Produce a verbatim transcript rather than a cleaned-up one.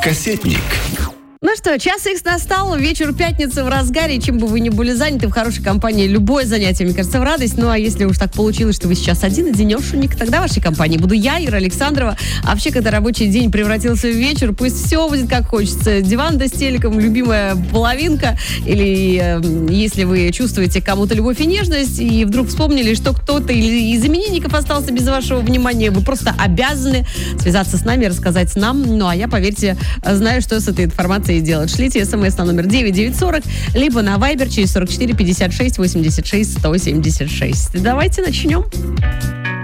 Кассетник. Ну что, час икс настал, вечер пятницы в разгаре. Чем бы вы ни были заняты, в хорошей компании любое занятие, мне кажется, в радость. Ну а если уж так получилось, что вы сейчас один-одинешенек, тогда в вашей компании буду я, Ира Александрова. А вообще, когда рабочий день превратился в вечер, пусть все будет как хочется. Диван да с телеком, любимая половинка. Или э, если вы чувствуете кому-то любовь и нежность, и вдруг вспомнили, что кто-то из именинников остался без вашего внимания, вы просто обязаны связаться с нами, рассказать нам. Ну а я, поверьте, знаю, что с этой информацией делать. Шлите смс на номер девять девятьсот сорок, либо на Viber через сорок четыре пятьдесят шесть восемьдесят шесть сто семьдесят шесть. Давайте начнем.